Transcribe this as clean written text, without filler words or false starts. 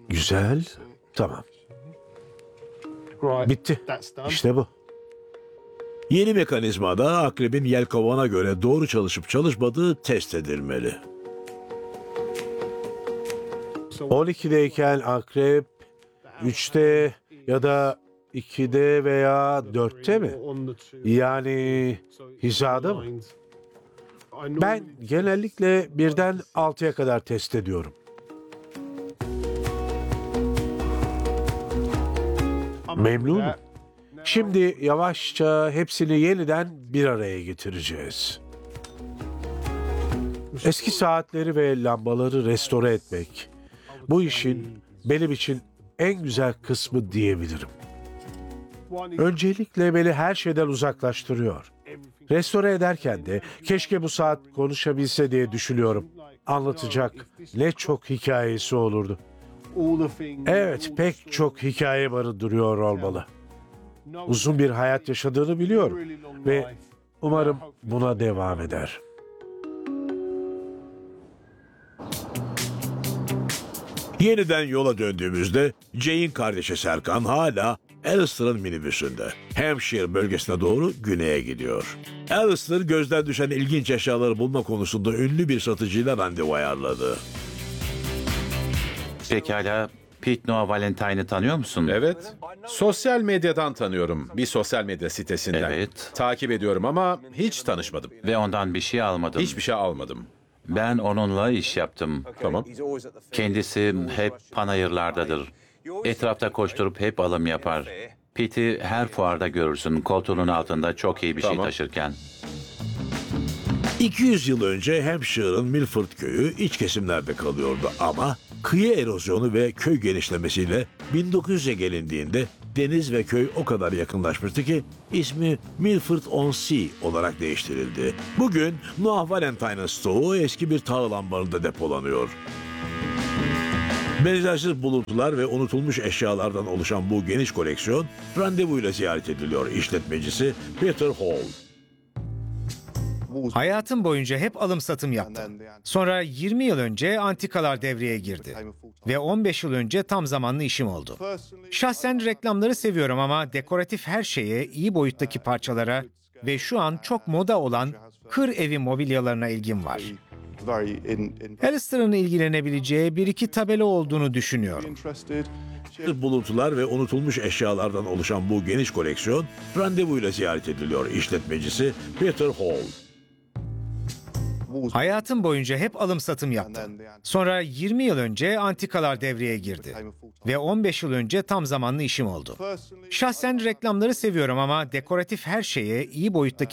Güzel. Tamam. Bitti. İşte bu. Yeni mekanizmada akrebin yelkovana göre doğru çalışıp çalışmadığı test edilmeli. 12'deyken akrep 3'te ya da 2'de veya 4'te mi? Yani hizada mı? Ben genellikle 1'den 6'ya kadar test ediyorum. Memnunum. Şimdi yavaşça hepsini yeniden bir araya getireceğiz. Eski saatleri ve lambaları restore etmek, bu işin benim için en güzel kısmı diyebilirim. Öncelikle beni her şeyden uzaklaştırıyor. Restore ederken de keşke bu saat konuşabilse diye düşünüyorum. Anlatacak ne çok hikayesi olurdu. Evet, pek çok hikaye barındırıyor olmalı. Uzun bir hayat yaşadığını biliyorum ve umarım buna devam eder. Yeniden yola döndüğümüzde Jay'in kardeşi Serkan hala Alistair'ın minibüsünde. Hampshire bölgesine doğru güneye gidiyor. Alistair gözden düşen ilginç eşyaları bulma konusunda ünlü bir satıcıyla randevu ayarladı. Pekala, Pete Noah Valentine'ı tanıyor musun? Evet. Sosyal medyadan tanıyorum. Bir sosyal medya sitesinden. Evet. Takip ediyorum ama hiç tanışmadım. Ve ondan bir şey almadın. Hiçbir şey almadım. Ben onunla iş yaptım. Tamam. Kendisi hep panayırlardadır. Etrafta koşturup hep alım yapar. Pete'i her fuarda görürsün koltuğunun altında çok iyi bir şey Tamam. taşırken. 200 yıl önce Hampshire'ın Milford köyü iç kesimlerde kalıyordu ama kıyı erozyonu ve köy genişlemesiyle 1900'e gelindiğinde deniz ve köy o kadar yakınlaşmıştı ki ismi Milford-on-Sea olarak değiştirildi. Bugün Noah Valentine'ın stoğu eski bir tahıl ambarında depolanıyor. Benzersiz buluntular ve unutulmuş eşyalardan oluşan bu geniş koleksiyon randevuyla ziyaret ediliyor işletmecisi Peter Hall. Hayatım boyunca hep alım satım yaptım. Sonra 20 yıl önce antikalar devreye girdi. Ve 15 yıl önce tam zamanlı işim oldu. Şahsen reklamları seviyorum ama dekoratif her şeye, iyi boyuttaki parçalara ve şu an çok moda olan kır evi mobilyalarına ilgim var. Alistair'ın ilgilenebileceği bir iki tabela olduğunu düşünüyorum. Buluntular ve unutulmuş eşyalardan oluşan bu geniş koleksiyon randevuyla ziyaret ediliyor işletmecisi Peter Hall. Hayatım boyunca hep alım satım yaptım. Sonra 20 yıl önce antikalar devreye girdi. Ve 15 yıl önce tam zamanlı işim oldu. Şahsen reklamları seviyorum ama dekoratif her şeye, iyi boyuttaki